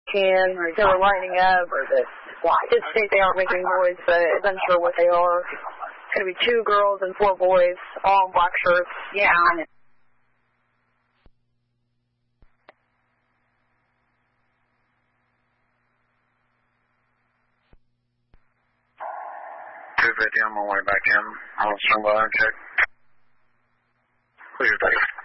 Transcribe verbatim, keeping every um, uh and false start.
can, or they were lining up, or that did state they aren't making noise, but it's unsure what they are. It's going to be two girls and four boys, all in black shirts. Yeah. two fifty, I'm on my way back in. I'll swing by and check. Clear, thanks.